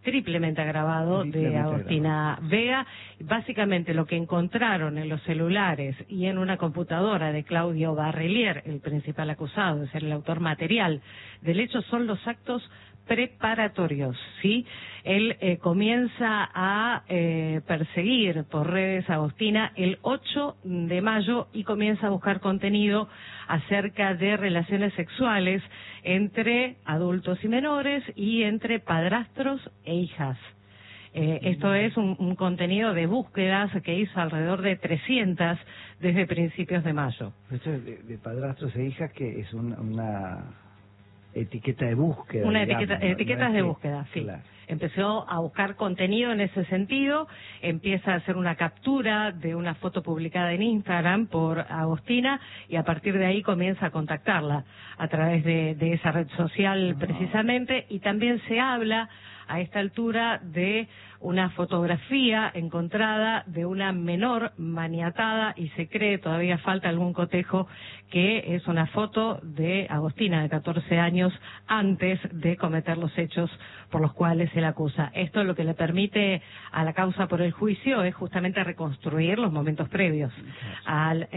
triplemente agravado de Agostina Vega. Básicamente lo que encontraron en los celulares y en una computadora de Claudio Barrelier, el principal acusado de ser el autor material del hecho, son los actos preparatorios, ¿sí? Él comienza a perseguir por redes a Agostina el 8 de mayo y comienza a buscar contenido acerca de relaciones sexuales entre adultos y menores y entre padrastros e hijas. Esto es un contenido de búsquedas que hizo alrededor de 300 desde principios de mayo. Esto de padrastros e hijas, que es una etiqueta de búsqueda. Una digamos, etiquetas de búsqueda, sí. Claro. Empezó a buscar contenido en ese sentido, empieza a hacer una captura de una foto publicada en Instagram por Agostina y a partir de ahí comienza a contactarla a través de esa red social precisamente, y también se habla a esta altura de una fotografía encontrada de una menor maniatada y se cree, todavía falta algún cotejo, que es una foto de Agostina de 14 años antes de cometer los hechos por los cuales se le acusa. Esto lo que le permite a la causa por el juicio es justamente reconstruir los momentos previos al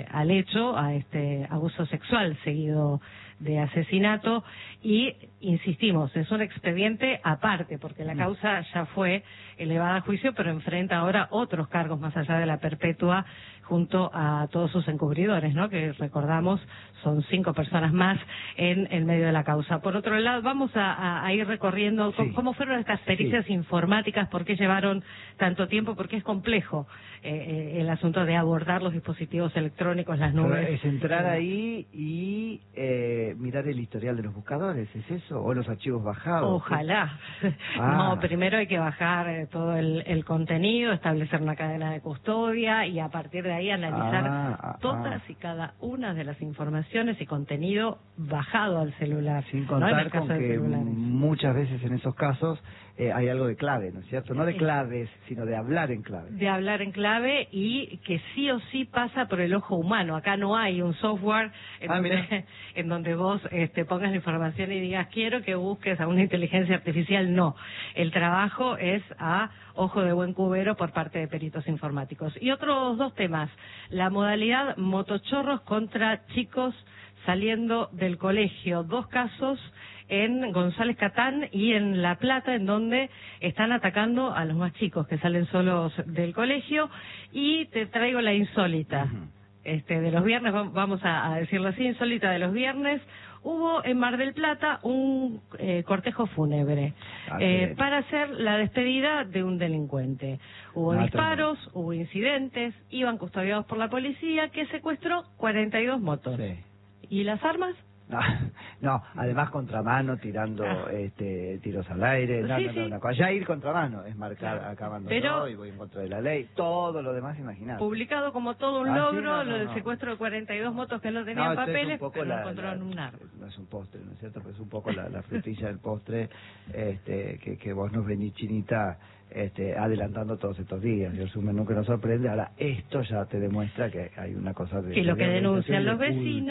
hecho, a este abuso sexual seguido de asesinato, y insistimos, es un expediente aparte porque la causa ya fue elevada a juicio, pero enfrenta ahora otros cargos más allá de la perpetua junto a todos sus encubridores, ¿no? Que recordamos son 5 personas más en el medio de la causa. Por otro lado, vamos a ir recorriendo cómo fueron estas pericias informáticas, por qué llevaron tanto tiempo, porque es complejo el asunto de abordar los dispositivos electrónicos, las nubes. Pero es entrar ahí y mirar el historial de los buscadores, ¿es eso? ¿O los archivos bajados? Ojalá. No, primero hay que bajar todo el contenido, establecer una cadena de custodia y a partir de ahí analizar todas y cada una de las informaciones y contenido bajado al celular. Sin contar con que muchas veces en esos casos hay algo de clave, ¿no es cierto? No de claves, sino de hablar en clave. De hablar en clave, y que sí o sí pasa por el ojo humano. Acá no hay un software en donde vos pongas la información y digas quiero que busques a una inteligencia artificial. No, el trabajo es a ojo de buen cubero por parte de peritos informáticos. Y otros 2 temas, la modalidad motochorros contra chicos saliendo del colegio. 2 casos en González Catán y en La Plata, en donde están atacando a los más chicos que salen solos del colegio. Y te traigo la insólita de los viernes, vamos a decirlo así, insólita de los viernes. Hubo en Mar del Plata un cortejo fúnebre para hacer la despedida de un delincuente. Hubo disparos, hubo incidentes, iban custodiados por la policía, que secuestró 42 motos. Sí. ¿Y las armas? No, además contramano, tirando tiros al aire. Ya ir contramano es marcar acá mando yo y voy en contra de la ley. Todo lo demás, imagínate. Publicado como todo un logro, lo del secuestro de 42 motos que no tenían papeles, pero no encontraron un arma. No es un postre, ¿no es cierto? Pero es un poco la frutilla del postre que vos nos venís, Chinita, adelantando todos estos días. El resumen nunca nos sorprende. Ahora, esto ya te demuestra que hay una cosa de... Que lo que denuncian los vecinos,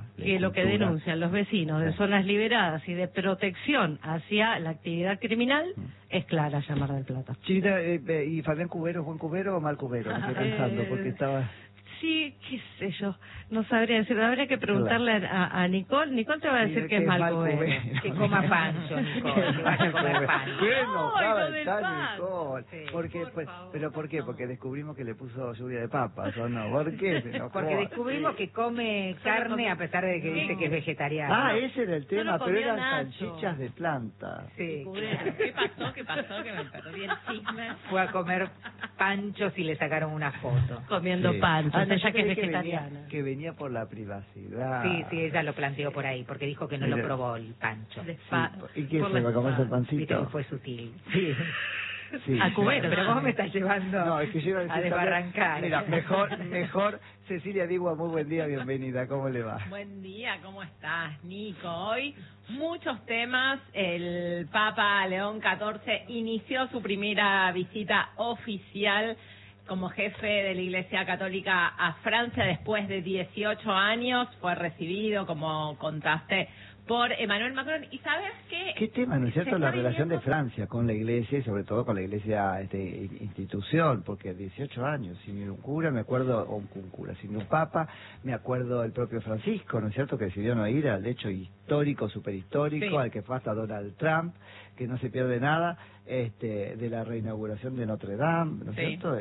los vecinos de zonas liberadas y de protección hacia la actividad criminal es clara ya Mar del Plata. Chinita, ¿y Fabián Cubero es buen cubero o mal cubero? Me estoy pensando, porque estaba... Sí, qué sé yo, no sabría decir, habría que preguntarle a Nicole. Nicole te va a decir que es mal cubero. Que coma pancho, Nicole, que vaya a comer pancho. Bueno, Nicole. Sí. ¿Pero por qué? Porque descubrimos que le puso lluvia de papas, ¿o no? ¿Por qué se enojó? Porque descubrimos que come carne a pesar de que dice que es vegetariano. Ese era el tema, pero eran salchichas de planta. Sí. ¿Qué pasó? Que me perdí el chisme. Fue a comer panchos y le sacaron una foto. Comiendo panchos. Ella que es vegetariana. Que venía por la privacidad. Sí, ella lo planteó por ahí, porque dijo que no lo probó el pancho. ¿Y qué se va a comer el pancito? Fue sutil. Sí. A cubero. Pero vos me estás llevando a desbarrancar. Mira, mejor Cecilia Digua, muy buen día, bienvenida, ¿cómo le va? Buen día, ¿cómo estás, Nico? Hoy muchos temas. El Papa León XIV inició su primera visita oficial como jefe de la Iglesia Católica a Francia después de 18 años. Fue recibido, como contaste, por Emmanuel Macron. ¿Y sabes qué? ¿Qué tema, no es cierto, la relación de Francia con la Iglesia y sobre todo con la Iglesia institución? Porque 18 años, sin un cura, me acuerdo, o un cura, sin un papa, me acuerdo el propio Francisco, ¿no es cierto?, que decidió no ir al hecho histórico, superhistórico, Sí. al que fue hasta Donald Trump, que no se pierde nada, de la reinauguración de Notre Dame, ¿no es Sí. cierto?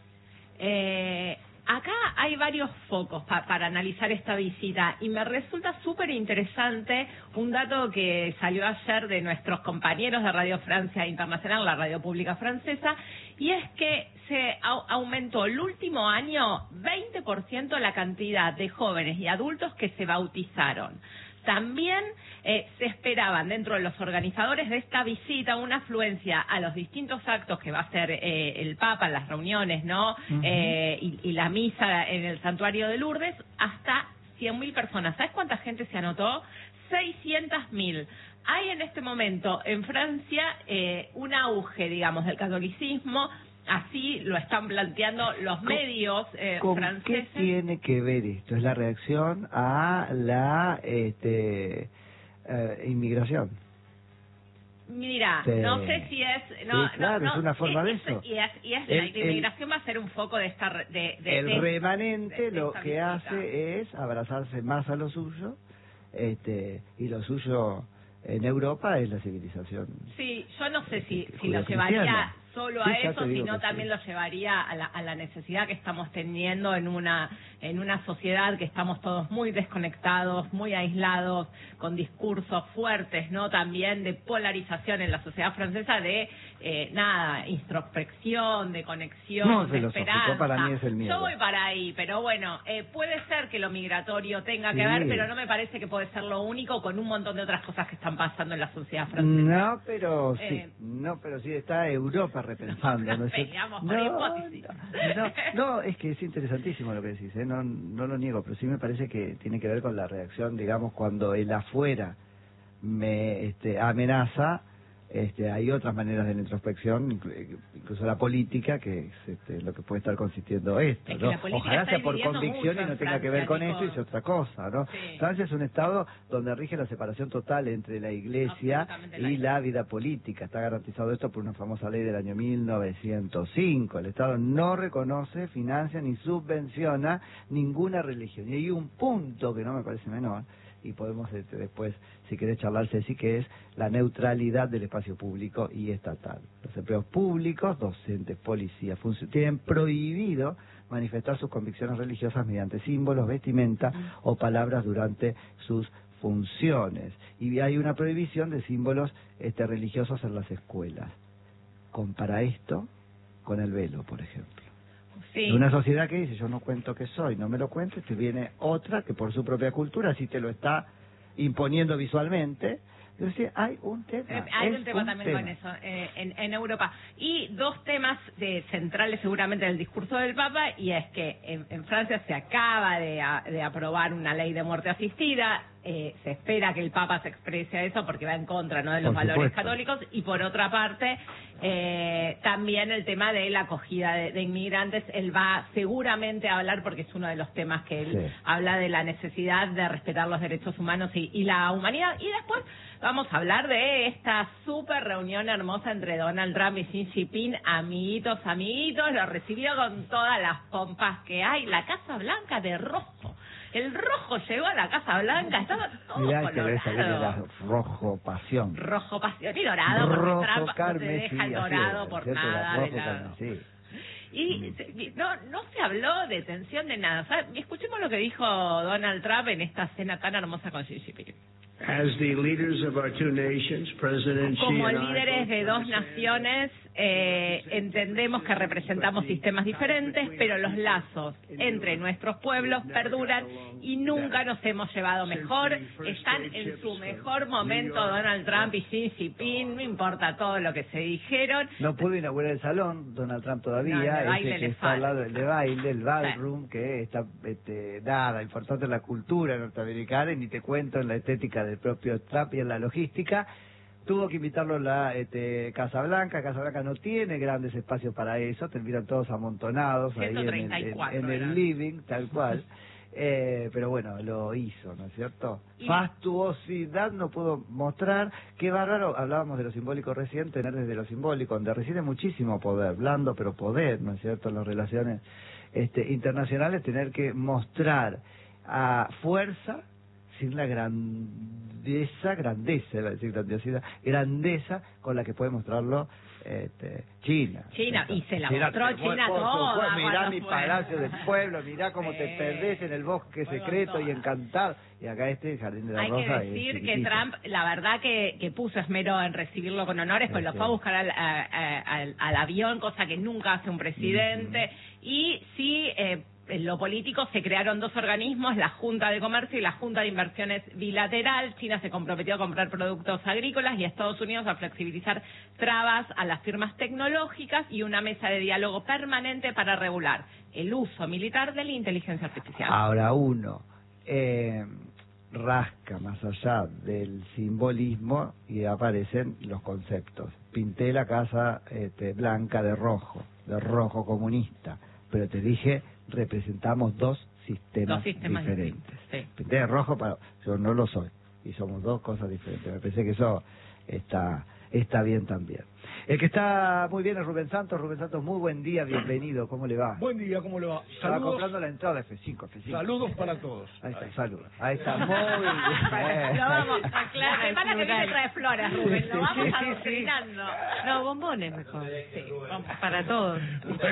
Acá hay varios focos para analizar esta visita y me resulta súper interesante un dato que salió ayer de nuestros compañeros de Radio Francia Internacional, la radio pública francesa, y es que se aumentó el último año 20% la cantidad de jóvenes y adultos que se bautizaron. También se esperaban dentro de los organizadores de esta visita una afluencia a los distintos actos que va a hacer el Papa, las reuniones, ¿no? Uh-huh. Y la misa en el santuario de Lourdes, hasta 100.000 personas. ¿Sabes cuánta gente se anotó? 600.000. Hay en este momento en Francia un auge, digamos, del catolicismo. Así lo están planteando los medios ¿Con franceses. qué tiene que ver esto? Es la reacción a la inmigración. Mira, Sí. no sé si es... No, Sí, claro, no, es una forma de es- eso. Y la El- inmigración va a ser un foco de esta... El remanente de lo esta que visita. hace es abrazarse más a lo suyo, y lo suyo en Europa es la civilización. Sí, yo no sé si lo Judeocristiana. llevaría solo Sí, a ya eso, te digo sino que también sí. lo llevaría a la necesidad que estamos teniendo en una sociedad que estamos todos muy desconectados, muy aislados, con discursos fuertes, ¿no? También de polarización en la sociedad francesa, de introspección, de conexión, No, de filosófico, esperanza. para mí es el miedo. Yo voy para ahí, pero bueno, puede ser que lo migratorio tenga que Sí. ver, pero no me parece que puede ser lo único, con un montón de otras cosas que están pasando en la sociedad francesa. No, pero sí, Eh, pero sí está Europa repensando, ¿no es cierto? peleamos por hipótesis. No, es que es interesantísimo lo que decís, no lo niego, pero sí me parece que tiene que ver con la reacción, digamos, cuando el afuera me amenaza. Hay otras maneras de la introspección, incluso la política, que es lo que puede estar consistiendo esto, Es que ¿no? la política Ojalá está sea por dividiendo convicción mucho y no en tenga que ver con Francia, esto y Nico. sea otra cosa, ¿no? Sí. Francia es un estado donde rige la separación total entre la Iglesia Absolutamente y laica. la vida política. Está garantizado esto por una famosa ley del año 1905. El Estado no reconoce, financia ni subvenciona ninguna religión. Y hay un punto que no me parece menor, y podemos después, si querés charlar, Ceci, que es la neutralidad del espacio público y estatal. Los empleos públicos, docentes, policías, tienen prohibido manifestar sus convicciones religiosas mediante símbolos, vestimenta o palabras durante sus funciones. Y hay una prohibición de símbolos religiosos en las escuelas. Compara esto con el velo, por ejemplo. Sí. De una sociedad que dice, yo no cuento que soy, no me lo cuentes, te viene otra que por su propia cultura sí te lo está imponiendo visualmente. Es decir, hay un tema. Hay un tema también con eso en Europa. Y dos temas centrales seguramente del discurso del Papa, y es que en Francia se acaba de aprobar una ley de muerte asistida. Se espera que el Papa se exprese a eso porque va en contra, ¿no?, de los Por valores supuesto. católicos. Y por otra parte, también el tema de la acogida de inmigrantes. Él va seguramente a hablar, porque es uno de los temas que él Sí. habla, de la necesidad de respetar los derechos humanos y la humanidad. Y después vamos a hablar de esta súper reunión hermosa entre Donald Trump y Xi Jinping. Amiguitos, lo recibió con todas las pompas que hay. La Casa Blanca de rojo. El rojo llegó a la Casa Blanca, estaba todo Mirá que debe salir de la colorado. rojo pasión. Rojo pasión y dorado, porque Rojo Trump no te carmesí, deja el así dorado es, por ¿cierto? nada. Rojo de la- carmesí. Y no se habló de tensión de nada. O sea, escuchemos lo que dijo Donald Trump en esta cena tan hermosa con Xi Jinping. As the leaders of our two nations, President Xi Como and I líderes both de dos understand naciones, entendemos que representamos sistemas diferentes, pero los lazos entre nuestros pueblos perduran y nunca nos hemos llevado mejor. Están en su mejor momento Donald Trump y Xi Jinping, no importa todo lo que se dijeron. No pudo inaugurar el salón, Donald Trump todavía, No, el de baile ese que le está al falta. lado del de baile, el ballroom, que está nada, importante en la cultura norteamericana, y ni te cuento en la estética del propio Trump y en la logística. Tuvo que invitarlo a la Casa Blanca no tiene grandes espacios para eso, terminan todos amontonados ahí en 134 el eran. living, tal cual. Pero bueno, lo hizo, ¿no es cierto? Fastuosidad no puedo mostrar. Qué bárbaro, hablábamos de lo simbólico recién, tener desde lo simbólico, donde reside muchísimo poder, blando pero poder, ¿no es cierto?, en las relaciones internacionales, tener que mostrar a fuerza sin la grandeza, iba a decir grandiosidad, grandeza con la que puede mostrarlo China. Y se la mostró China toda. Mirá mi palacio del pueblo, mirá cómo te perdés en el bosque secreto y encantado. Y acá Jardín de la Rosa. Hay que decir que Trump, la verdad que puso esmero en recibirlo con honores, pues lo fue a buscar al avión, cosa que nunca hace un presidente. Y sí, en lo político se crearon dos organismos, la Junta de Comercio y la Junta de Inversiones Bilateral. China se comprometió a comprar productos agrícolas y Estados Unidos a flexibilizar trabas a las firmas tecnológicas y una mesa de diálogo permanente para regular el uso militar de la inteligencia artificial. Ahora rasca más allá del simbolismo y aparecen los conceptos. Pinté la casa blanca de rojo comunista, pero te dije, representamos dos sistemas diferentes. Sí. Pinté de rojo, yo no lo soy, y somos dos cosas diferentes. Me parece que eso está bien también. El que está muy bien es Rubén Santos. Rubén Santos, muy buen día, bienvenido, ¿cómo le va? Buen día, ¿cómo le va? Estaba comprando la entrada F5. Saludos para todos. Ahí está, saludos. Ahí está, muy bien. Lo vamos a la semana que viene trae flores, Rubén, lo vamos adoctrinando. No, bombones mejor. Sí, para todos.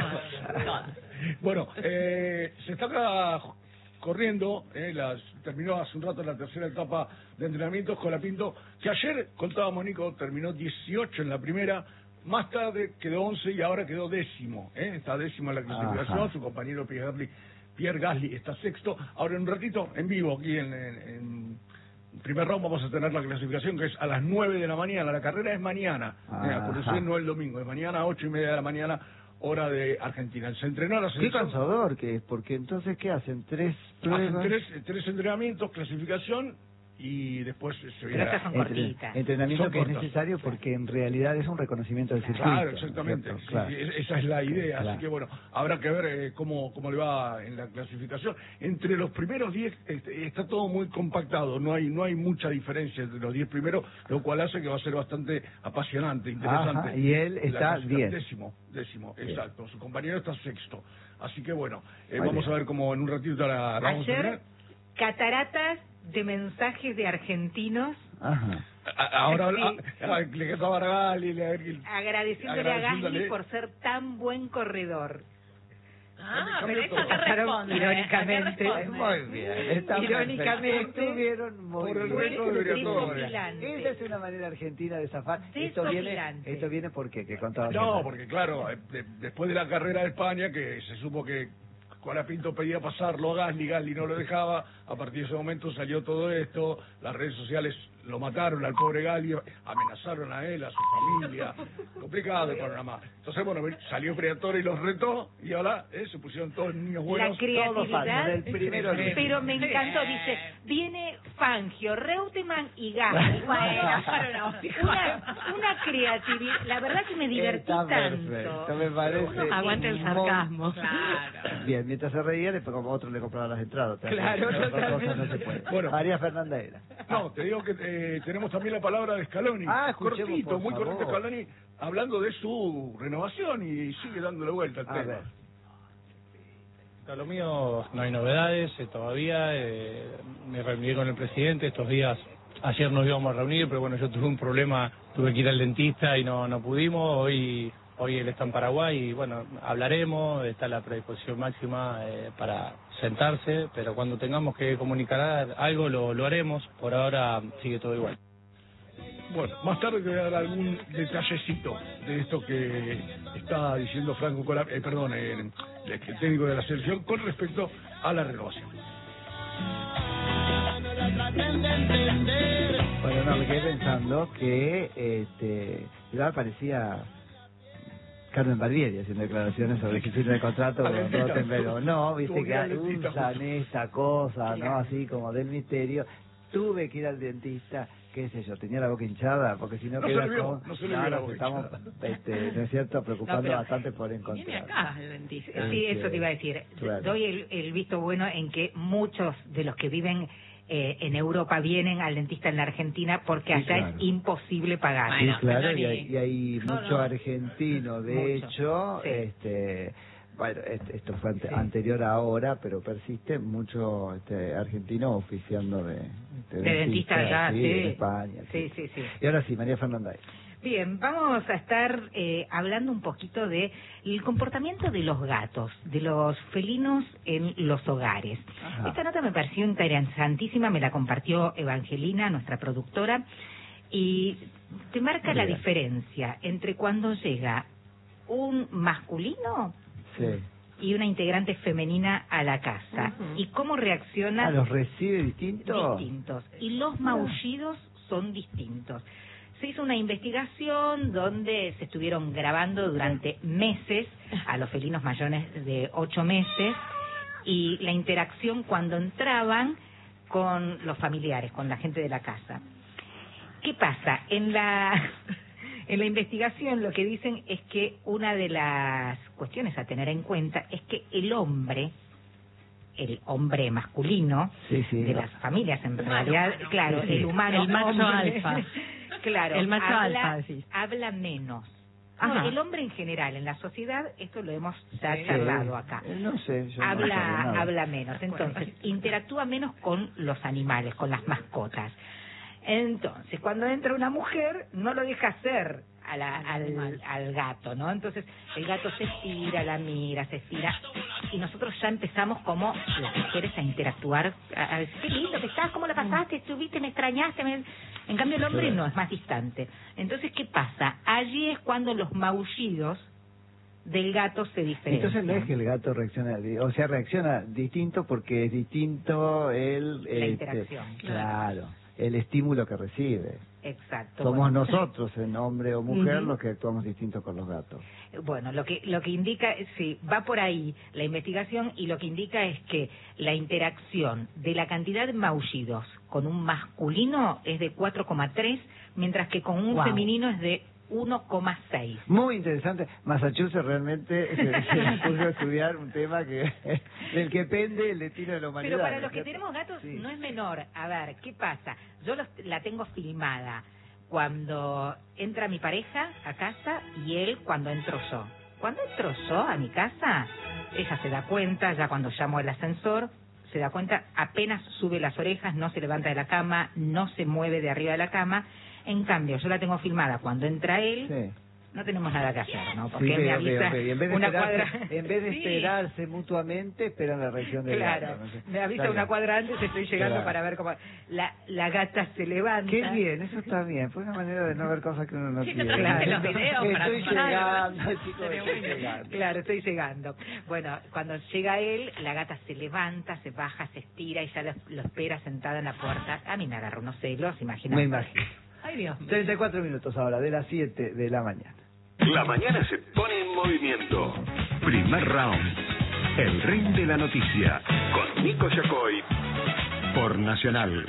Bueno, se está acá corriendo, terminó hace un rato la tercera etapa de entrenamientos con la Pinto, que ayer, contábamos Nico, terminó 18 en la primera, más tarde quedó 11 y ahora quedó 10º, está 10º en la clasificación. Su compañero Pierre Gasly está 6º. Ahora en un ratito, en vivo, aquí en primer round vamos a tener la clasificación, que es a las 9 de la mañana, la carrera es mañana, por eso no el domingo, es mañana a 8:30 de la mañana, hora de Argentina. Se entrenó a la selección. Qué cansador que es, porque entonces, ¿qué hacen? ¿Tres pruebas? Hacen tres entrenamientos, clasificación, y después se viene... Pero son cortitas. Entrenamiento Son que cortas. es necesario porque en realidad es un reconocimiento del circuito. Claro, exactamente. ¿Cierto? Sí, Claro. sí, esa es la idea. Claro. Así que bueno, habrá que ver cómo le va en la clasificación. Entre los primeros 10 está todo muy compactado. No hay mucha diferencia entre los 10 primeros, lo cual hace que va a ser bastante apasionante, interesante. Ajá, y él está 10. Décimo, exacto. Su compañero está 6º. Así que bueno, vamos a ver cómo en un ratito la vamos a tener. Ayer, cataratas de mensajes de argentinos Ajá. Ahora Sí. le quedaba a Gali, agradeciéndole a Gasly por ser tan buen corredor. Pero eso te Pasaron responde. irónicamente. Muy bien, está Irónicamente, perfecto. Estuvieron muy por el bien. resto debería todo. Desopilante. Esa es una manera argentina de zafar. Desopilante. Esto viene porque que contaba. No, porque claro, después de la carrera de España, que se supo que Colapinto pedía pasarlo a Gasly no lo dejaba, a partir de ese momento salió todo esto, las redes sociales lo mataron al pobre Gasly, amenazaron a él, a su familia, complicado el panorama. Entonces, bueno, salió Briatore y los retó, y ahora se pusieron todos niños buenos. La creatividad, del primero al pero me encantó, dice, viene Fangio, Reutemann y Gasly. Una creatividad, la verdad que me divertí Está tanto. perfecto, me parece. Aguante el sarcasmo. Claro. Bien, mientras se reía, después como otro le compraba las entradas. Claro, Otra cosa totalmente. no se puede. Bueno. María Fernanda era. No, te digo que tenemos también la palabra de Scaloni. Escuchemos, Cortito, por muy favor. cortito Scaloni, hablando de su renovación y sigue dándole vuelta al A tema. ver. A lo mío no hay novedades todavía, me reuní con el presidente estos días, ayer nos íbamos a reunir, pero bueno, yo tuve un problema, tuve que ir al dentista y no pudimos, hoy él está en Paraguay y bueno, hablaremos, está la predisposición máxima para sentarse, pero cuando tengamos que comunicar algo lo haremos, por ahora sigue todo igual. Bueno, más tarde te voy a dar algún detallecito de esto que está diciendo Franco el técnico de la selección con respecto a la renovación. Bueno, no, me quedé pensando que ya parecía Carmen Barbieri haciendo declaraciones sobre que firme el contrato con Rottenberg. No, viste que usan esta cosa, ¿no? Así como del misterio. tuve que ir al dentista, qué sé yo, tenía la boca hinchada, porque si no No queda se le vio, como... no se le vio la boca estamos, ¿no es cierto?, preocupando No, pero bastante por Viene encontrar. acá el dentista. Sí, eso te iba a decir. Claro. Doy el visto bueno en que muchos de los que viven en Europa vienen al dentista en la Argentina porque Sí, allá claro. es imposible pagar. Bueno, Sí, claro, Melanie. y hay No, mucho no. argentino, de Mucho. hecho, Sí. bueno, esto fue anterior a ahora, pero persiste mucho argentino oficiando de dentista allá, sí, sí. en España. Sí, sí, sí. Y ahora sí, María Fernanda. Bien, vamos a estar hablando un poquito de el comportamiento de los gatos, de los felinos en los hogares. Ajá. Esta nota me pareció interesantísima, me la compartió Evangelina, nuestra productora, y te marca la Bien. diferencia entre cuando llega un masculino Sí. y una integrante femenina a la casa Ujú. y cómo reacciona ¿Los recibe distintos? distintos y los maullidos son distintos. Se hizo una investigación donde se estuvieron grabando durante meses a los felinos mayores de 8 meses y la interacción cuando entraban con los familiares, con la gente de la casa. ¿Qué pasa? En la investigación lo que dicen es que una de las cuestiones a tener en cuenta es que el hombre masculino Sí, sí. de las familias en Humano, realidad, humano. claro, Sí, sí. el humano El macho hombre, alfa. claro, El macho alfa, habla, decís. habla menos. Ajá. No, el hombre en general, en la sociedad, esto lo hemos ya Sí. charlado acá. No sé, yo no sabía nada. Habla menos, entonces interactúa menos con los animales, con las mascotas. Entonces, cuando entra una mujer, no lo deja hacer al gato, ¿no? Entonces, el gato se estira, la mira, se estira, y nosotros ya empezamos como las mujeres a interactuar, a decir, qué lindo que estás, ¿cómo la pasaste? ¿Estuviste? ¿Me extrañaste? En cambio, el hombre no, es más distante. Entonces, ¿qué pasa? Allí es cuando los maullidos del gato se diferencian. Entonces no es que el gato reacciona, o sea, reacciona distinto porque es distinto La interacción. Claro, el estímulo que recibe. Exacto. Somos Bueno. nosotros, en hombre o mujer, Ujú. los que actuamos distintos con los gatos. Bueno, lo que indica, sí, va por ahí la investigación y lo que indica es que la interacción de la cantidad de maullidos con un masculino es de 4,3, mientras que con un Wow. femenino es de 1,6. Muy interesante. Massachusetts realmente se puso a estudiar un tema que del que pende el destino de la humanidad. Pero para ¿no los es que cierto? tenemos gatos Sí. no es menor. A ver, ¿qué pasa? Yo la tengo filmada cuando entra mi pareja a casa y él cuando entro yo. Cuando entro yo a mi casa, ella se da cuenta, ya cuando llamo al ascensor, se da cuenta, apenas sube las orejas, no se levanta de la cama, no se mueve de arriba de la cama. En cambio, yo la tengo filmada cuando entra él, Sí. no tenemos nada que hacer, ¿no? Porque Sí, él me veo, avisa veo. Y en vez de una esperarse, cuadra... en vez de Sí. esperarse mutuamente, esperan la reacción del Claro, gato. ¿no sé? me avisa Claro. una cuadra antes, estoy llegando Claro. para ver cómo... La gata se levanta. Qué bien, eso está bien. Fue una manera de no ver cosas que uno no Sí, te quiere. trajiste Claro. los videos para Estoy compararlo. llegando, chicos, Sería estoy bueno. llegando. Claro, estoy llegando. Bueno, cuando llega él, la gata se levanta, se baja, se estira y ya lo espera sentada en la puerta. A mí me agarró unos celos, imagínate. Me imagino. Ay, Dios. 34 minutos ahora, de las 7 de la mañana. La mañana se pone en movimiento. Primer round. El ring de la noticia. Con Nico Yacoy. Por Nacional.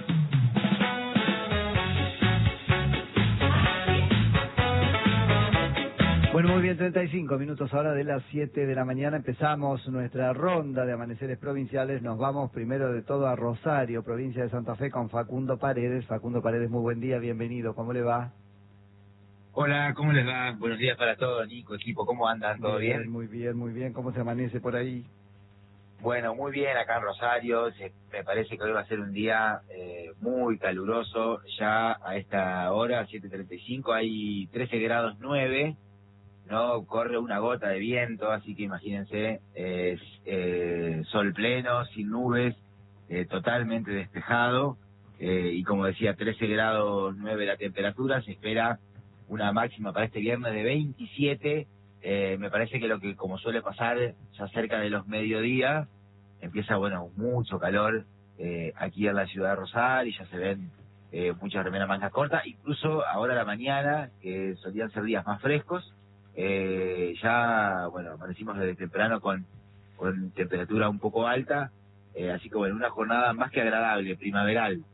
Bueno, muy bien, 35 minutos ahora de las 7 de la mañana. Empezamos nuestra ronda de amaneceres provinciales. Nos vamos primero de todo a Rosario, provincia de Santa Fe, con Facundo Paredes. Facundo Paredes, muy buen día, bienvenido. ¿Cómo le va? Hola, ¿cómo les va? Buenos días para todos, Nico, equipo, ¿cómo andan? ¿Todo bien? Muy bien, muy bien. ¿Cómo se amanece por ahí? Bueno, muy bien acá en Rosario. Me parece que hoy va a ser un día muy caluroso. Ya a esta hora, 7:35, hay 13 grados 9. No corre una gota de viento, así que imagínense, sol pleno, sin nubes, totalmente despejado. Y como decía, 13 grados 9 la temperatura. Se espera una máxima para este viernes de 27. Me parece que como suele pasar ya cerca de los mediodías, empieza, bueno, mucho calor aquí en la ciudad de Rosario, y ya se ven muchas remeras mangas cortas. Incluso ahora a la mañana, que solían ser días más frescos, ya, bueno, amanecimos desde temprano con temperatura un poco alta, así que bueno, una jornada más que agradable, primaveral.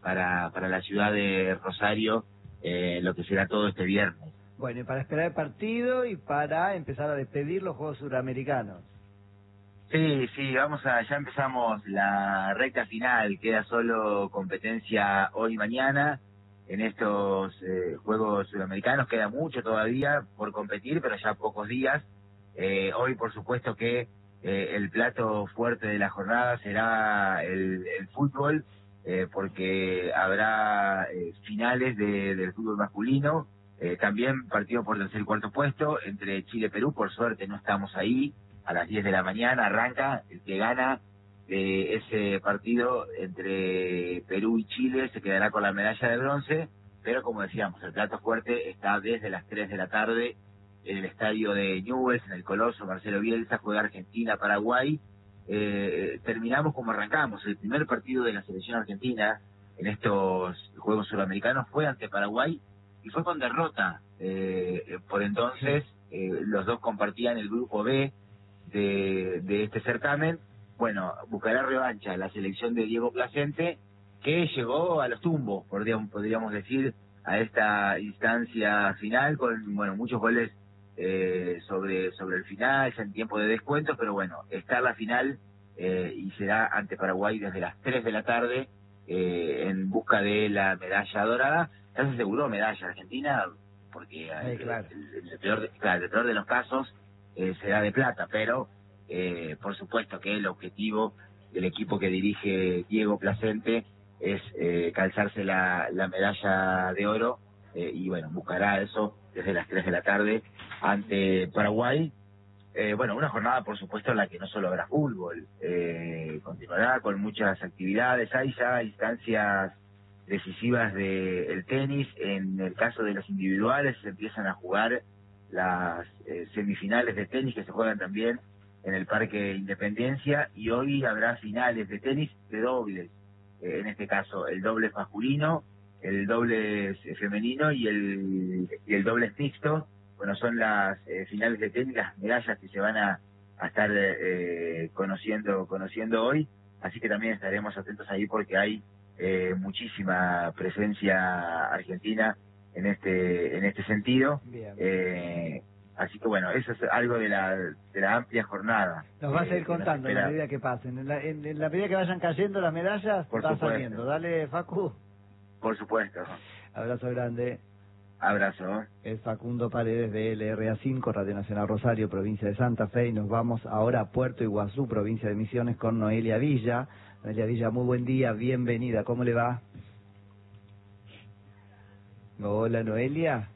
para la ciudad de Rosario, lo que será todo este viernes. Bueno, y para esperar el partido y para empezar a despedir los Juegos Suramericanos. Sí, ya empezamos la recta final, queda solo competencia hoy y mañana en estos Juegos Suramericanos, queda mucho todavía por competir, pero ya pocos días. Hoy, por supuesto que el plato fuerte de la jornada será el fútbol, porque habrá finales del fútbol masculino, también partido por tercer y cuarto puesto entre Chile y Perú. Por suerte no estamos ahí. A las 10 de la mañana arranca. El que gana ese partido entre Perú y Chile se quedará con la medalla de bronce, pero como decíamos, el plato fuerte está desde las 3 de la tarde en el estadio de Newell's, en el Coloso Marcelo Bielsa. Juega Argentina-Paraguay. Terminamos como arrancamos. El primer partido de la selección argentina en estos Juegos Suramericanos fue ante Paraguay y fue con derrota. Por entonces los dos compartían el grupo B de este certamen. Bueno, buscará revancha la selección de Diego Placente, que llegó a los tumbos, podríamos decir, a esta instancia final con muchos goles sobre el final, ya en tiempo de descuento, pero bueno, está la final y será ante Paraguay desde las 3 de la tarde en busca de la medalla dorada. Ya se aseguró medalla Argentina, porque claro. el peor de los casos será de plata, pero por supuesto que el objetivo del equipo que dirige Diego Placente es calzarse la medalla de oro, y bueno, buscará eso desde las 3 de la tarde ante Paraguay. Una jornada por supuesto en la que no solo habrá fútbol, continuará con muchas actividades. Hay ya instancias decisivas del tenis. En el caso de los individuales se empiezan a jugar las semifinales de tenis, que se juegan también en el Parque Independencia, y hoy habrá finales de tenis de dobles, en este caso el dobles masculino, el dobles femenino y el dobles mixto. Bueno, son las finales de tenis, las medallas que se van a estar conociendo hoy, así que también estaremos atentos ahí porque hay muchísima presencia argentina en este sentido. Así que bueno, eso es algo de la amplia jornada. Nos vas a ir contando en la medida que pasen. En la medida que vayan cayendo las medallas, van saliendo. Dale, Facu. Por supuesto. Abrazo grande. Abrazo. Es Facundo Paredes de LRA5, Radio Nacional Rosario, provincia de Santa Fe, y nos vamos ahora a Puerto Iguazú, provincia de Misiones, con Noelia Villa. Noelia Villa, muy buen día, bienvenida, ¿cómo le va? Hola, Noelia.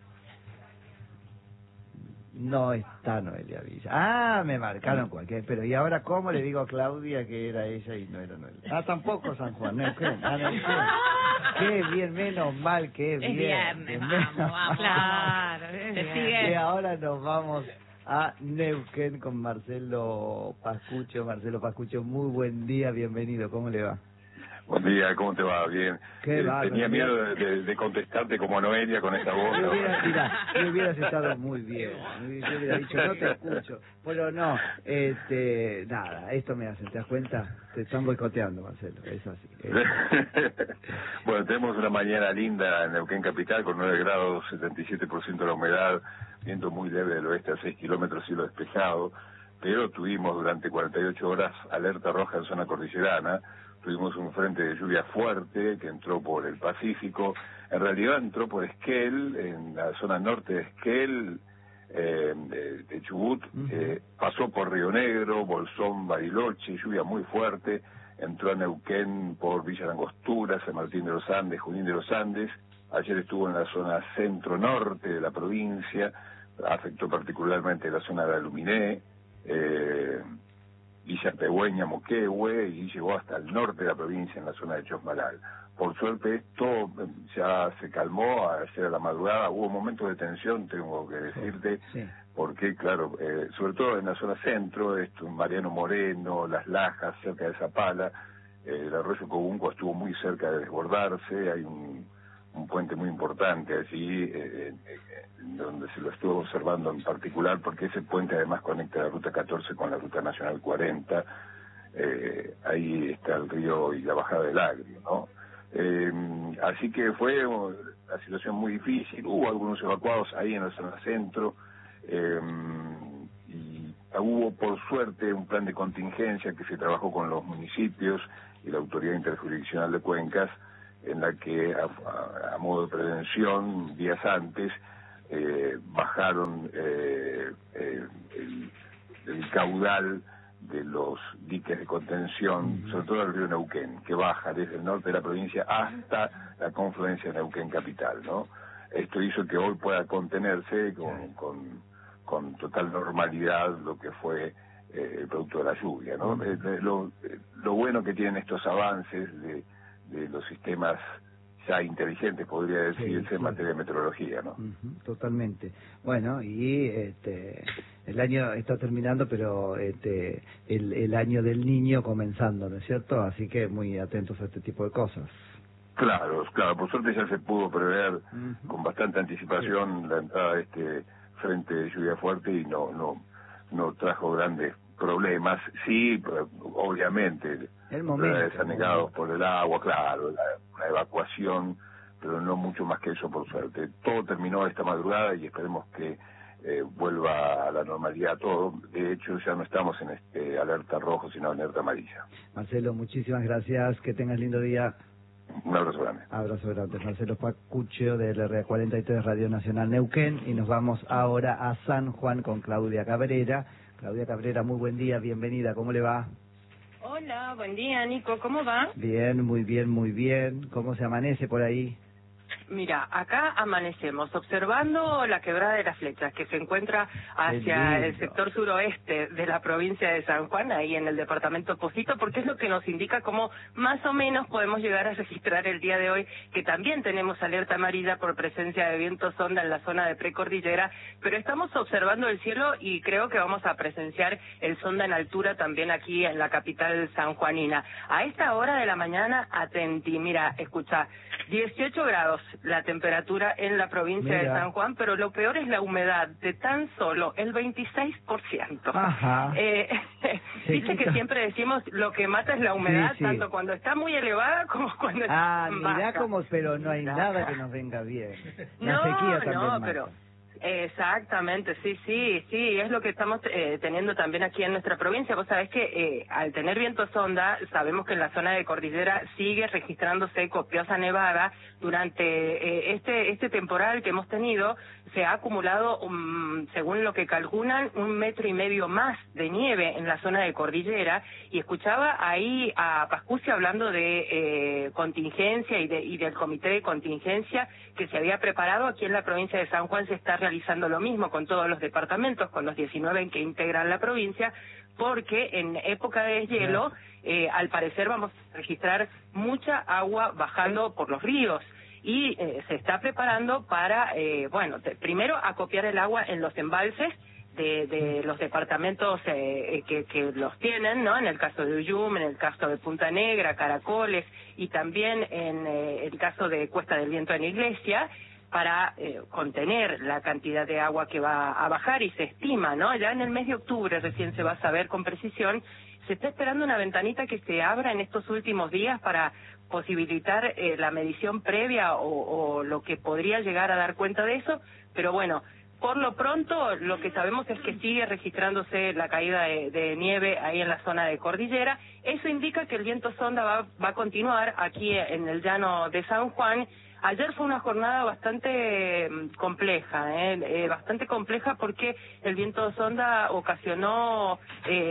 No está Noelia Villa. Ah, me marcaron cualquier, pero ¿y ahora cómo le digo a Claudia que era ella y no era Noelia? Ah, tampoco San Juan, Neuquén. Neuquén. Qué bien, menos mal que es viernes, vamos. Claro, y ahora nos vamos a Neuquén con Marcelo Pascucho. Marcelo Pascucho, muy buen día, bienvenido, ¿cómo le va? Buen día, ¿cómo te va? Bien. Tenía miedo de contestarte como Noelia con esa voz. Yo hubieras estado muy bien. Yo hubiera dicho, no te escucho. Pero no, nada, esto me hacen, ¿te das cuenta? Te están boicoteando, Marcelo, es así. Bueno, tenemos una mañana linda en Neuquén Capital con 9 grados, 77% de la humedad, viento muy leve del oeste a 6 kilómetros, cielo despejado, pero tuvimos durante 48 horas alerta roja en zona cordillerana. Tuvimos un frente de lluvia fuerte que entró por el Pacífico, en realidad entró por Esquel, en la zona norte de Esquel, de Chubut, pasó por Río Negro, Bolsón, Bariloche, lluvia muy fuerte, entró a Neuquén por Villa Langostura, San Martín de los Andes, Junín de los Andes. Ayer estuvo en la zona centro-norte de la provincia, afectó particularmente la zona de Aluminé, Villa Pegüeña, Moquehue, y llegó hasta el norte de la provincia, en la zona de Chosmalal. Por suerte esto ya se calmó ayer a la madrugada. Hubo momentos de tensión, tengo que decirte, porque claro, sobre todo en la zona centro, Mariano Moreno, Las Lajas, cerca de Zapala, el arroyo Cobunco estuvo muy cerca de desbordarse. Hay un puente muy importante allí, donde se lo estuvo observando en particular, porque ese puente además conecta la Ruta 14 con la Ruta Nacional 40, ahí está el río y la bajada del Agrio, ¿no? Así que fue una situación muy difícil. Hubo algunos evacuados ahí en la zona centro, y hubo por suerte un plan de contingencia que se trabajó con los municipios y la Autoridad Interjurisdiccional de Cuencas, en la que a modo de prevención, días antes, bajaron el caudal de los diques de contención, sobre todo el río Neuquén, que baja desde el norte de la provincia hasta la confluencia de Neuquén capital, ¿no? Esto hizo que hoy pueda contenerse con total normalidad lo que fue el producto de la lluvia, ¿no? Lo bueno que tienen estos avances de los sistemas ya inteligentes, podría decirse, en materia de meteorología, ¿no? Totalmente. Bueno, y el año está terminando, pero el año del niño comenzando, ¿no es cierto? Así que muy atentos a este tipo de cosas. Claro, por suerte ya se pudo prever con bastante anticipación la entrada de este frente de lluvia fuerte y no trajo grandes problemas. Sí, obviamente, desanegados por el agua, claro, la evacuación, pero no mucho más que eso, por suerte. Todo terminó esta madrugada y esperemos que vuelva a la normalidad todo. De hecho, ya no estamos en alerta rojo, sino en alerta amarilla. Marcelo, muchísimas gracias, que tengas lindo día. Un abrazo grande. Abrazo grande. Marcelo Pacuccio del RA43 Radio Nacional Neuquén, y nos vamos ahora a San Juan con Claudia Cabrera. Claudia Cabrera, muy buen día, bienvenida, ¿cómo le va? Hola, buen día, Nico, ¿cómo va? Bien, muy bien, muy bien. ¿Cómo se amanece por ahí? Mira, acá amanecemos observando la Quebrada de las Flechas, que se encuentra hacia el sector suroeste de la provincia de San Juan, ahí en el departamento Pocito, porque es lo que nos indica cómo más o menos podemos llegar a registrar el día de hoy, que también tenemos alerta amarilla por presencia de viento sonda en la zona de precordillera, pero estamos observando el cielo y creo que vamos a presenciar el sonda en altura también aquí en la capital sanjuanina. A esta hora de la mañana, atenti, mira, escucha, 18 grados la temperatura en la provincia de San Juan, pero lo peor es la humedad, de tan solo el 26%. Ajá. Dice que siempre decimos lo que mata es la humedad, tanto cuando está muy elevada como cuando está baja. Mirá como, pero no hay nada que nos venga bien. La sequía también mata. Pero exactamente, sí, es lo que estamos teniendo también aquí en nuestra provincia. Vos sabés que al tener viento sonda, sabemos que en la zona de cordillera sigue registrándose copiosa nevada. Durante este temporal que hemos tenido, se ha acumulado, según lo que calculan, 1,5 metros más de nieve en la zona de cordillera, y escuchaba ahí a Pascucio hablando de contingencia y del comité de contingencia que se había preparado. Aquí en la provincia de San Juan se está realizando lo mismo con todos los departamentos, con los 19 que integran la provincia, porque en época de deshielo, al parecer vamos a registrar mucha agua bajando por los ríos, y se está preparando para, primero acopiar el agua en los embalses de los departamentos que los tienen, ¿no? En el caso de Uyum, en el caso de Punta Negra, Caracoles, y también en el caso de Cuesta del Viento en Iglesia, para contener la cantidad de agua que va a bajar, y se estima, ¿no? Ya en el mes de octubre recién se va a saber con precisión. Se está esperando una ventanita que se abra en estos últimos días para posibilitar la medición previa o lo que podría llegar a dar cuenta de eso, pero bueno, por lo pronto lo que sabemos es que sigue registrándose la caída de nieve ahí en la zona de cordillera. Eso indica que el viento sonda va a continuar aquí en el llano de San Juan. Ayer fue una jornada bastante compleja, bastante compleja, porque el viento sonda ocasionó,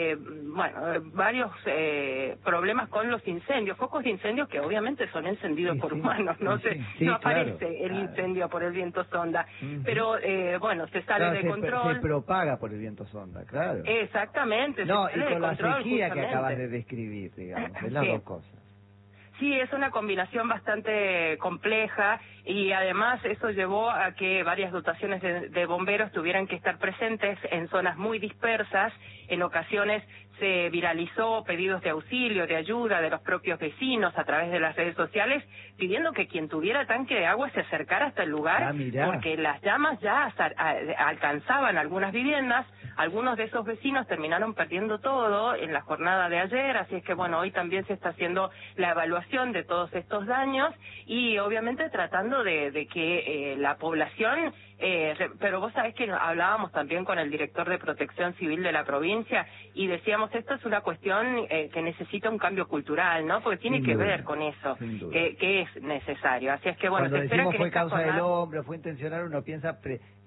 varios problemas con los incendios, focos de incendios que obviamente son encendidos por humanos, no aparece el incendio por el viento sonda, pero se sale de control. Se propaga por el viento sonda, claro. Exactamente. Y con la sequía que acabas de describir, digamos, es las dos cosas. Sí, es una combinación bastante compleja, y además eso llevó a que varias dotaciones de bomberos tuvieran que estar presentes en zonas muy dispersas. En ocasiones se viralizó pedidos de auxilio, de ayuda de los propios vecinos a través de las redes sociales, pidiendo que quien tuviera tanque de agua se acercara hasta el lugar, porque las llamas ya alcanzaban algunas viviendas. Algunos de esos vecinos terminaron perdiendo todo en la jornada de ayer, así es que hoy también se está haciendo la evaluación reparación de todos estos daños y obviamente tratando de que la población, pero vos sabés que hablábamos también con el director de Protección Civil de la provincia y decíamos, esto es una cuestión que necesita un cambio cultural, ¿no? Porque tiene que ver con eso, que es necesario. Así es que bueno, cuando se espera decimos que fue causa del hombre, fue intencional, uno piensa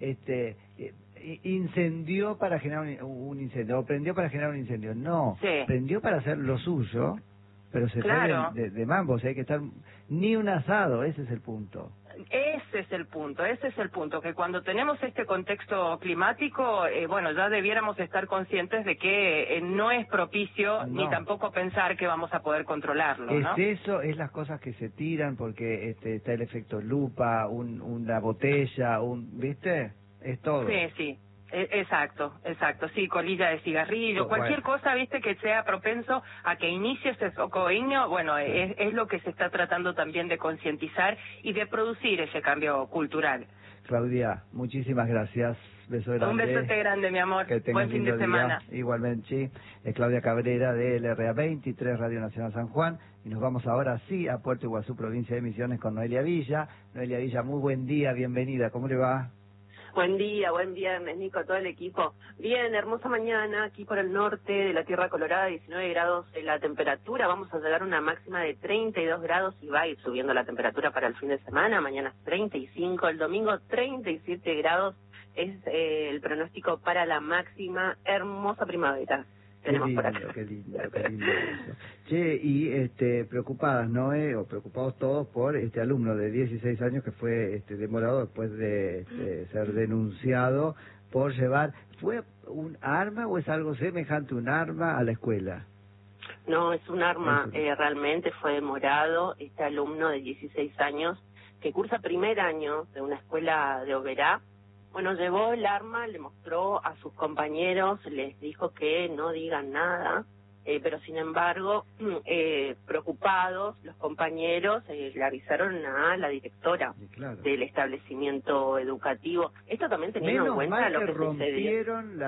incendió para generar un incendio, o prendió para generar un incendio. No, prendió para hacer lo suyo, pero se sale de mambo, o sea, hay que estar ni un asado, ese es el punto. Ese es el punto, que cuando tenemos este contexto climático, bueno, ya debiéramos estar conscientes de que no es propicio ni tampoco pensar que vamos a poder controlarlo, ¿no? Eso, es las cosas que se tiran porque está el efecto lupa, una botella, ¿viste? Es todo. Sí. Exacto, sí, colilla de cigarrillo, cualquier cosa, viste, que sea propenso a que inicie ese socoíño, bueno, es lo que se está tratando también de concientizar y de producir ese cambio cultural. Claudia, muchísimas gracias. Beso grande. Un besote grande, mi amor. Buen fin de semana. Igualmente, Claudia Cabrera de LRA 23, Radio Nacional San Juan. Y nos vamos ahora sí a Puerto Iguazú, provincia de Misiones, con Noelia Villa. Noelia Villa, muy buen día, bienvenida. ¿Cómo le va? Buen día, Nico, todo el equipo. Bien, hermosa mañana aquí por el norte de la Tierra Colorada, 19 grados la temperatura. Vamos a llegar a una máxima de 32 grados y va a ir subiendo la temperatura para el fin de semana. Mañana 35, el domingo 37 grados es el pronóstico para la máxima. Hermosa primavera. Tenemos por acá. Qué lindo eso. Che, y preocupadas, ¿no? O preocupados todos por este alumno de 16 años que fue demorado después de ser denunciado por llevar, ¿fue un arma o es algo semejante a un arma a la escuela? No, es un arma, realmente fue demorado. Este alumno de 16 años que cursa primer año de una escuela de Oberá, bueno, llevó el arma, le mostró a sus compañeros, les dijo que no digan nada, pero sin embargo, preocupados, los compañeros le avisaron a la directora del establecimiento educativo. Esto también teniendo en cuenta lo que rompieron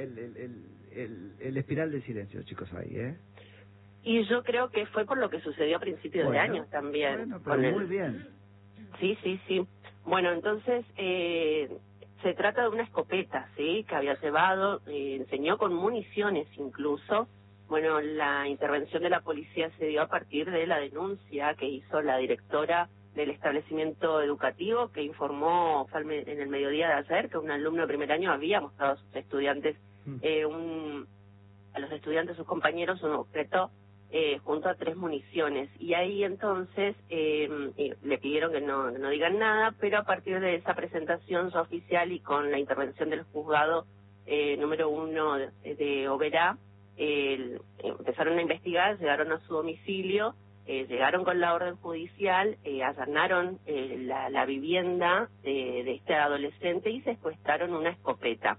el espiral de silencio, chicos, ahí, Y yo creo que fue por lo que sucedió a principios de año también. Bueno, pero muy bien. Sí. Bueno, entonces... se trata de una escopeta, ¿sí?, que había llevado, enseñó con municiones incluso. Bueno, la intervención de la policía se dio a partir de la denuncia que hizo la directora del establecimiento educativo, que informó en el mediodía de ayer que un alumno de primer año había mostrado a sus estudiantes, a los estudiantes, sus compañeros, un objeto junto a 3 municiones. Y ahí entonces le pidieron que no digan nada, pero a partir de esa presentación oficial y con la intervención del juzgado número 1 de Oberá, empezaron a investigar, llegaron a su domicilio, llegaron con la orden judicial, allanaron la vivienda de este adolescente y secuestraron una escopeta.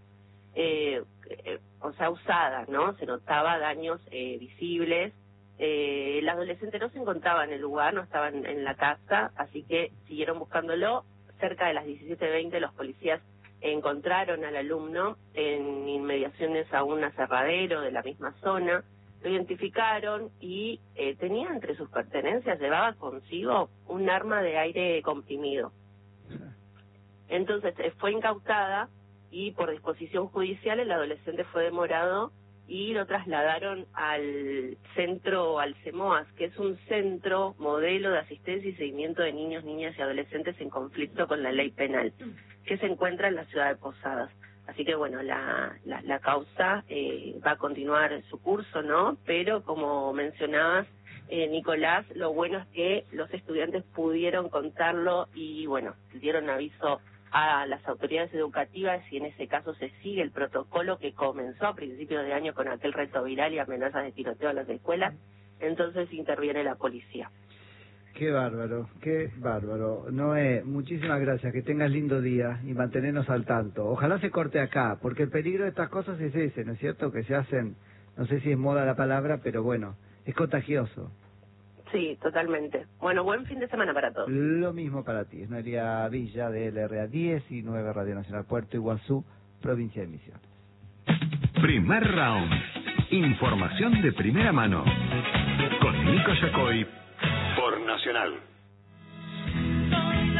O sea, usada, ¿no? Se notaba daños visibles. El adolescente no se encontraba en el lugar, no estaba en la casa, así que siguieron buscándolo. Cerca de las 17:20 los policías encontraron al alumno en inmediaciones a un aserradero de la misma zona, lo identificaron y tenía entre sus pertenencias, llevaba consigo un arma de aire comprimido. Entonces fue incautada y por disposición judicial el adolescente fue demorado y lo trasladaron al centro, al CEMOAS, que es un centro modelo de asistencia y seguimiento de niños, niñas y adolescentes en conflicto con la ley penal, que se encuentra en la ciudad de Posadas. Así que bueno, la causa va a continuar su curso, ¿no? Pero como mencionabas, Nicolás, lo bueno es que los estudiantes pudieron contarlo y bueno, dieron aviso a las autoridades educativas y en ese caso se sigue el protocolo que comenzó a principios de año con aquel reto viral y amenazas de tiroteo a las escuelas, entonces interviene la policía. Qué bárbaro. Noé, muchísimas gracias, que tengas lindo día y mantenernos al tanto. Ojalá se corte acá, porque el peligro de estas cosas es ese, ¿no es cierto? Que se hacen, no sé si es moda la palabra, pero bueno, es contagioso. Sí, totalmente. Bueno, buen fin de semana para todos. Lo mismo para ti. Es Noelia Villa de LRA 19, Radio Nacional Puerto Iguazú, provincia de Misiones. Primer round. Información de primera mano. Con Nico Yacoy por Nacional. Soy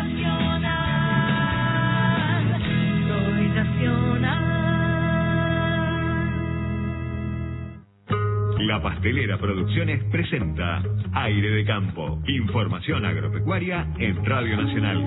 nacional, soy nacional. La Pastelera Producciones presenta Aire de Campo. Información agropecuaria en Radio Nacional.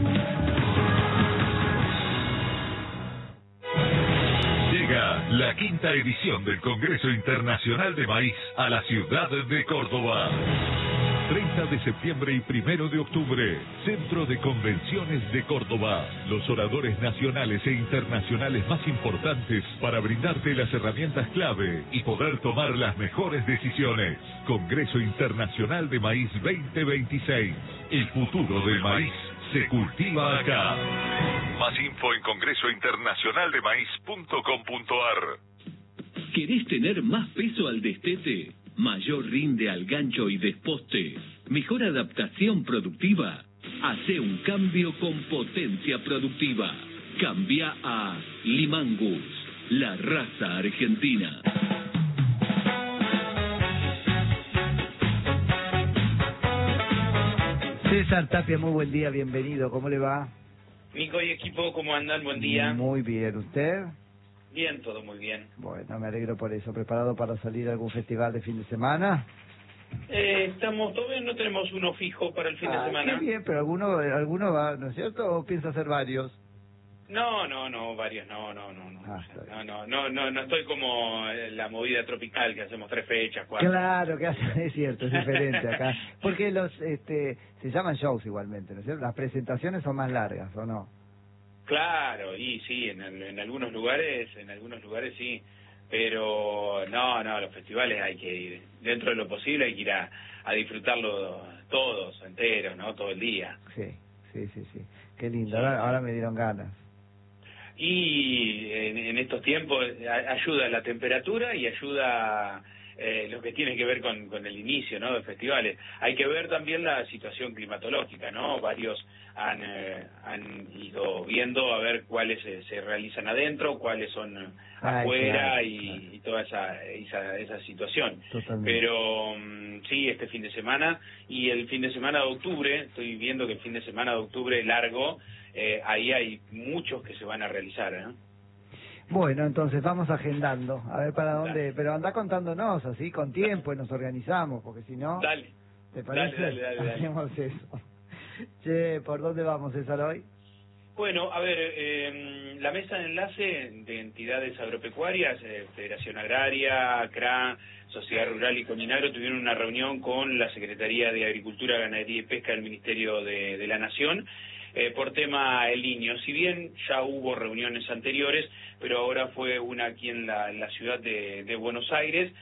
Llega la 5ª edición del Congreso Internacional de Maíz a la ciudad de Córdoba. 30 de septiembre y 1 de octubre, Centro de Convenciones de Córdoba. Los oradores nacionales e internacionales más importantes para brindarte las herramientas clave y poder tomar las mejores decisiones. Congreso Internacional de Maíz 2026. El futuro del maíz se cultiva acá. Más info en congresointernacionaldemaíz.com.ar. ¿Querés tener más peso al destete? Mayor rinde al gancho y desposte, mejor adaptación productiva. Hace un cambio con potencia productiva. Cambia a Limangus, la raza argentina. César Tapia, muy buen día, bienvenido, ¿cómo le va? Nico y equipo, ¿cómo andan? Buen día. Muy bien, ¿usted? Bien, todo muy bien. Bueno, me alegro por eso. ¿Preparado para salir a algún festival de fin de semana? Todavía no tenemos uno fijo para el fin de semana. Qué bien, pero alguno va, ¿no es cierto? ¿O piensa hacer varios? No, varios, no estoy como la movida tropical que hacemos 3 fechas, 4. Claro, que es cierto, es diferente acá. Porque se llaman shows igualmente, ¿no es cierto? Las presentaciones son más largas, ¿o no? Claro, y sí, en algunos lugares sí, pero no, los festivales hay que ir, dentro de lo posible hay que ir a disfrutarlo todos, enteros, ¿no? Todo el día. Sí, qué lindo, ahora me dieron ganas. Y en estos tiempos ayuda la temperatura y ayuda lo que tiene que ver con el inicio, ¿no?, de festivales. Hay que ver también la situación climatológica, ¿no? Varios han ido viendo a ver cuáles se realizan adentro, cuáles son afuera, claro. Y toda esa situación. Totalmente. Pero sí, este fin de semana y el fin de semana de octubre, estoy viendo que el fin de semana de octubre largo, ahí hay muchos que se van a realizar, ¿eh? Bueno, entonces vamos agendando, a ver para dónde, pero anda contándonos así con tiempo y nos organizamos, porque si no, dale, ¿te parece? Dale. Hacemos eso. Che, ¿por dónde vamos, César, hoy? Bueno, a ver, la mesa de enlace de entidades agropecuarias, Federación Agraria, CRA, Sociedad Rural y Cominagro tuvieron una reunión con la Secretaría de Agricultura, Ganadería y Pesca del Ministerio de la Nación, por tema El Niño. Si bien ya hubo reuniones anteriores, pero ahora fue una aquí en la ciudad de Buenos Aires,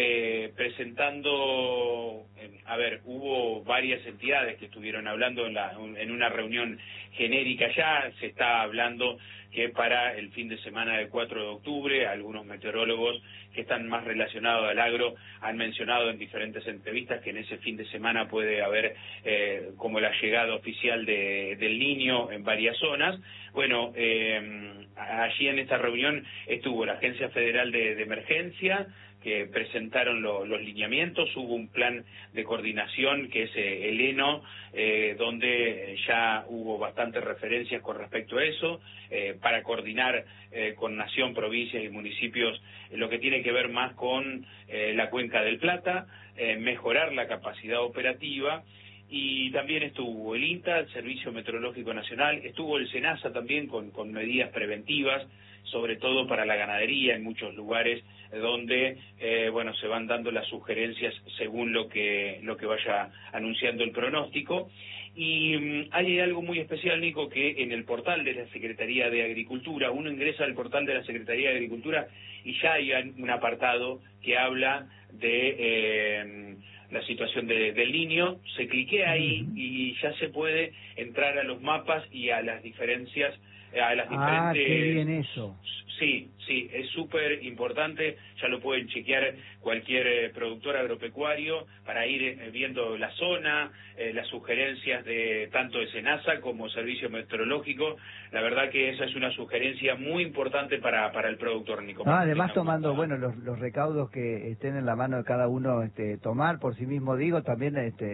presentando, hubo varias entidades que estuvieron hablando en una reunión genérica. Ya se está hablando que para el fin de semana del 4 de octubre, algunos meteorólogos que están más relacionados al agro han mencionado en diferentes entrevistas que en ese fin de semana puede haber como la llegada oficial del Niño en varias zonas. Bueno, allí en esta reunión estuvo la Agencia Federal de Emergencia, que presentaron los lineamientos. Hubo un plan de coordinación que es el ENO, donde ya hubo bastantes referencias con respecto a eso, para coordinar con Nación, provincias y municipios lo que tiene que ver más con la Cuenca del Plata, mejorar la capacidad operativa. Y también estuvo el INTA, el Servicio Meteorológico Nacional, estuvo el SENASA también con medidas preventivas, sobre todo para la ganadería en muchos lugares donde se van dando las sugerencias según lo que vaya anunciando el pronóstico. Y hay algo muy especial, Nico, que en el portal de la Secretaría de Agricultura, uno ingresa al portal de la Secretaría de Agricultura y ya hay un apartado que habla de la situación del Niño. Se cliquea ahí y ya se puede entrar a los mapas y a las diferencias, a las diferentes... qué bien eso. Sí, es súper importante, ya lo pueden chequear cualquier productor agropecuario para ir viendo la zona, las sugerencias de tanto de SENASA como Servicio Meteorológico. La verdad que esa es una sugerencia muy importante para el productor, Nico. Además tomando, los recaudos que estén en la mano de cada uno tomar por sí mismo, digo, también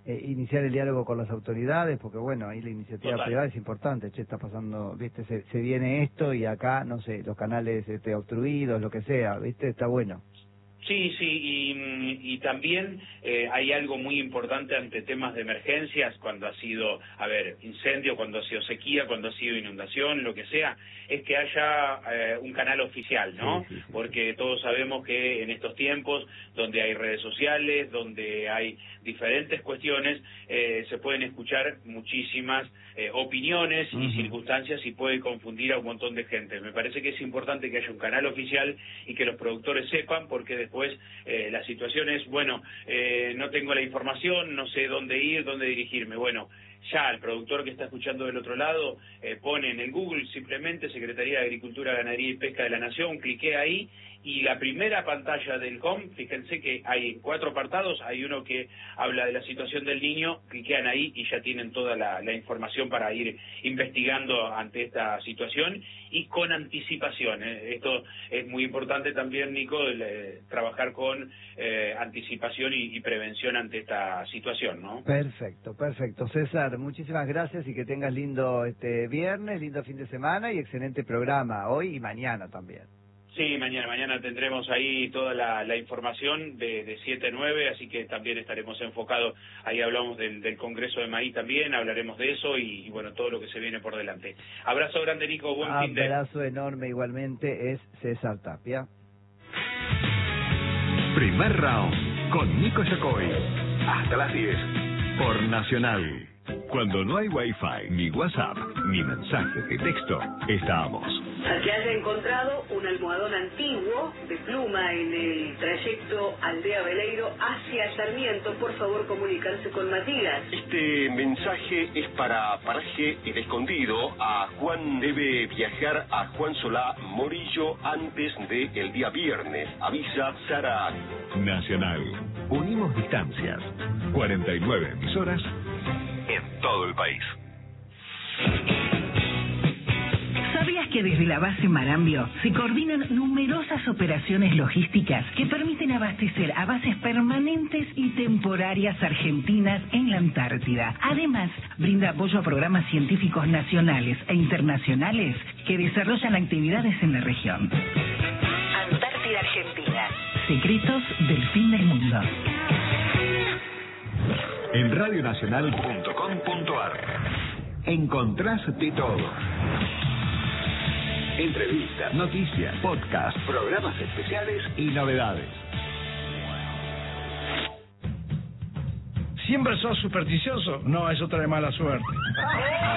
iniciar el diálogo con las autoridades, porque bueno, ahí la iniciativa Total. privada es importante. Che, está pasando, viste, se viene esto y acá, no sé, los canales obstruidos, lo que sea, viste, está bueno. Sí, y también hay algo muy importante ante temas de emergencias, cuando ha sido, incendio, cuando ha sido sequía, cuando ha sido inundación, lo que sea, es que haya un canal oficial, ¿no? Sí. Porque todos sabemos que en estos tiempos, donde hay redes sociales, donde hay diferentes cuestiones, se pueden escuchar muchísimas opiniones y circunstancias y puede confundir a un montón de gente. Me parece que es importante que haya un canal oficial y que los productores sepan, porque después la situación es, no tengo la información, no sé dónde ir, dónde dirigirme. Bueno, ya el productor que está escuchando del otro lado pone en el Google simplemente Secretaría de Agricultura, Ganadería y Pesca de la Nación, cliquea ahí y la primera pantalla del home, fíjense que hay 4 apartados, hay uno que habla de la situación del niño, cliquean ahí y ya tienen toda la información para ir investigando ante esta situación y con anticipación. Esto es muy importante también, Nico, trabajar con anticipación y prevención ante esta situación, ¿no? Perfecto. César, muchísimas gracias y que tengas lindo viernes, lindo fin de semana y excelente programa hoy y mañana también. Sí, mañana tendremos ahí toda la información de 7 a 9, así que también estaremos enfocados, ahí hablamos del Congreso de Maíz también, hablaremos de eso y bueno, todo lo que se viene por delante. Abrazo grande, Nico, buen fin de... Abrazo enorme igualmente, es César Tapia. Primer round con Nico Yacoy, hasta las 10, por Nacional. Cuando no hay Wi-Fi, ni WhatsApp, ni mensajes de texto, estamos. Al que haya encontrado un almohadón antiguo de pluma en el trayecto Aldea Veleiro hacia Sarmiento, por favor comunicarse con Matías. Este mensaje es para Paraje El Escondido. A Juan debe viajar a Juan Solá Morillo antes del día viernes. Avisa Sara. Nacional. Unimos distancias. 49 emisoras en todo el país. ¿Sabías que desde la base Marambio se coordinan numerosas operaciones logísticas que permiten abastecer a bases permanentes y temporarias argentinas en la Antártida? Además, brinda apoyo a programas científicos nacionales e internacionales que desarrollan actividades en la región. Antártida Argentina. Secretos del fin del mundo. En radionacional.com.ar encontrás de todo. Entrevistas, noticias, podcasts, programas especiales y novedades. ¿Siempre sos supersticioso? No, eso trae mala suerte.